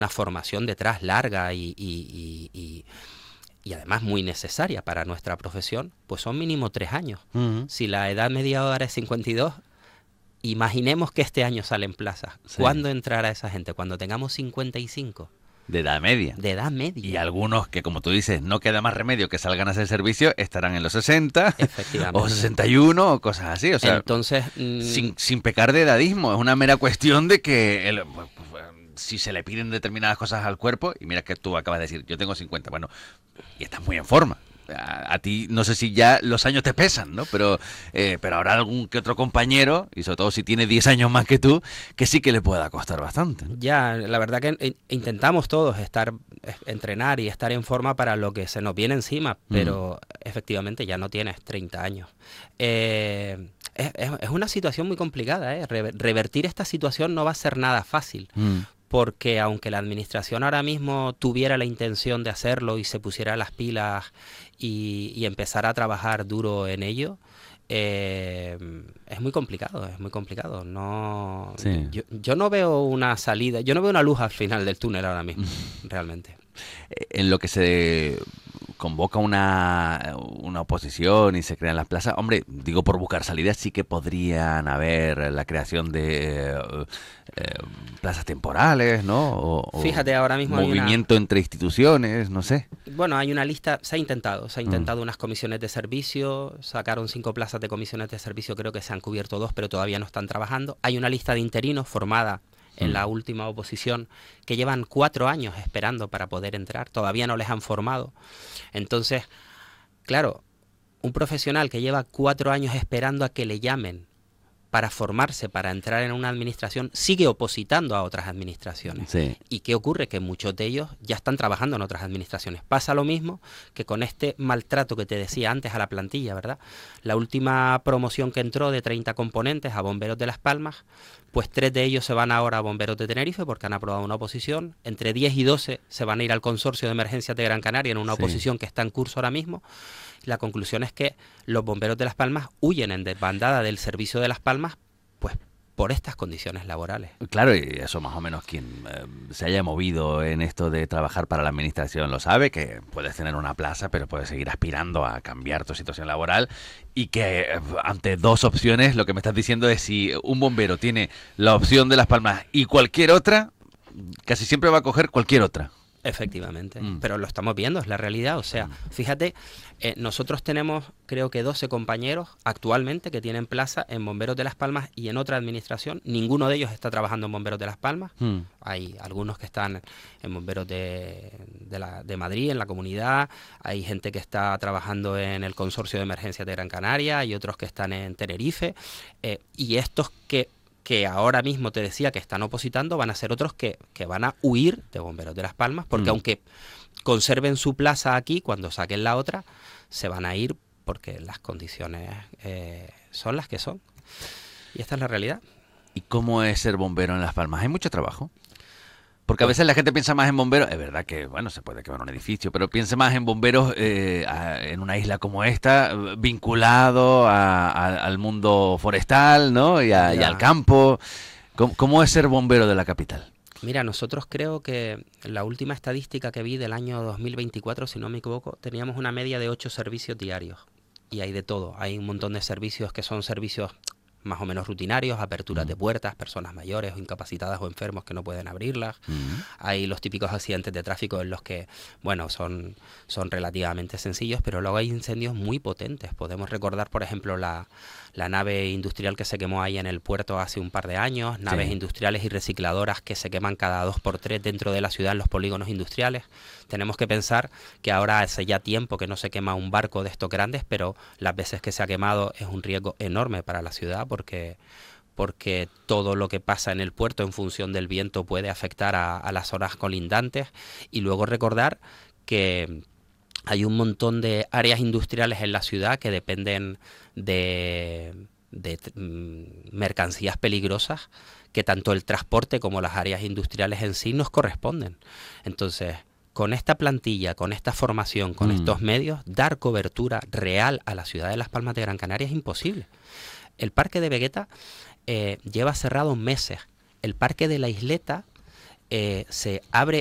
una formación detrás larga y además muy necesaria para nuestra profesión, pues son mínimo 3 años. Ujú. Si la edad media ahora es 52, imaginemos que este año salen plazas. Sí, ¿Cuándo entrará esa gente? Cuando tengamos 55, de edad media. de edad Y media. algunos que, como tú dices, no queda más remedio que salgan a hacer servicio, estarán en los 60 o Efectivamente. 61 o cosas así. O sea, Entonces, sin pecar de edadismo, es una mera cuestión de que si se le piden determinadas cosas al cuerpo, y mira que tú acabas de decir, yo tengo 50, bueno, y estás muy en forma. A ti no sé si ya los años te pesan, ¿no? Pero habrá algún que otro compañero, y sobre todo si tiene 10 años más que tú, que sí que le pueda costar bastante, ¿no? ya, la verdad que intentamos todos entrenar y estar en forma para lo que se nos viene encima, Mm, pero efectivamente ya no tienes 30 años. Es una situación muy complicada, ¿eh? Revertir esta situación no va a ser nada fácil, mm, porque aunque la administración ahora mismo tuviera la intención de hacerlo y se pusiera las pilas y empezara a trabajar duro en ello, eh, es muy complicado, es muy complicado. No, sí. yo no veo una salida, yo no veo una luz al final del túnel ahora mismo, realmente. En lo que se convoca una oposición y se crean las plazas, hombre, digo por buscar salidas, sí que podrían haber la creación de eh, plazas temporales, ¿no? O Fíjate, ahora mismo hay una, movimiento entre instituciones, no sé. bueno, hay una lista, se ha Mm, intentado unas comisiones de servicio, sacaron 5 plazas de comisiones de servicio, creo que se han cubierto 2, pero todavía no están trabajando. Hay una lista de interinos formada en mm, la última oposición que llevan 4 años esperando para poder entrar, todavía no les han formado. Entonces, claro, un profesional que lleva 4 años esperando a que le llamen para formarse, para entrar en una administración, sigue opositando a otras administraciones. sí. ¿Y qué ocurre? Que muchos de ellos ya están trabajando en otras administraciones. Pasa lo mismo que con este maltrato que te decía antes a la plantilla, ¿verdad? La última promoción que entró de 30 componentes a Bomberos de Las Palmas, pues 3 de ellos se van ahora a Bomberos de Tenerife porque han aprobado una oposición. Entre 10 y 12 se van a ir al Consorcio de Emergencias de Gran Canaria en una Sí. oposición que está en curso ahora mismo. La conclusión es que los bomberos de Las Palmas huyen en desbandada del servicio de Las Palmas, pues por estas condiciones laborales. Claro, y eso más o menos quien se haya movido en esto de trabajar para la administración lo sabe, que puedes tener una plaza, pero puedes seguir aspirando a cambiar tu situación laboral y que ante dos opciones lo que me estás diciendo es si un bombero tiene la opción de Las Palmas y cualquier otra, casi siempre va a coger cualquier otra. Efectivamente, Mm, pero lo estamos viendo, es la realidad. O sea, mm, fíjate, nosotros tenemos creo que 12 compañeros actualmente que tienen plaza en Bomberos de Las Palmas y en otra administración. Ninguno de ellos está trabajando en Bomberos de Las Palmas. mm, Hay algunos que están en Bomberos de Madrid, en la comunidad. Hay gente que está trabajando en el Consorcio de Emergencias de Gran Canaria y otros que están en Tenerife. Y estos que ahora mismo te decía que están opositando, van a ser otros que van a huir de Bomberos de Las Palmas, porque mm. aunque conserven su plaza aquí, cuando saquen la otra, se van a ir porque las condiciones son las que son. Y esta es la realidad. ¿Y cómo es ser bombero en Las Palmas? ¿Hay mucho trabajo? Porque a Pues veces la gente piensa más en bomberos, es verdad que, bueno, se puede quemar un edificio, pero piensa más en bomberos en una isla como esta, vinculado al mundo forestal, ¿no? Y al ya, campo. ¿Cómo es ser bombero de la capital? mira, nosotros creo que la última estadística que vi del año 2024, si no me equivoco, teníamos una media de 8 servicios diarios. Y hay de todo. Hay un montón de servicios que son servicios más o menos rutinarios, aperturas de Mm, puertas, personas mayores o incapacitadas o enfermos que no pueden abrirlas. mm, Hay los típicos accidentes de tráfico en los que, bueno, son relativamente sencillos, pero luego hay incendios muy potentes. Podemos recordar, por ejemplo, la nave industrial que se quemó ahí en el puerto hace un par de años, naves sí. industriales y recicladoras que se queman cada 2 por 3 dentro de la ciudad en los polígonos industriales. Tenemos que pensar que ahora hace ya tiempo que no se quema un barco de estos grandes, pero las veces que se ha quemado es un riesgo enorme para la ciudad porque todo lo que pasa en el puerto en función del viento puede afectar a las zonas colindantes. Y luego recordar que hay un montón de áreas industriales en la ciudad que dependen de mercancías peligrosas que tanto el transporte como las áreas industriales en sí nos corresponden. Entonces, con esta plantilla, con esta formación, con Mm, estos medios, dar cobertura real a la ciudad de Las Palmas de Gran Canaria es imposible. El parque de Vegueta lleva cerrado meses. El parque de la Isleta se abre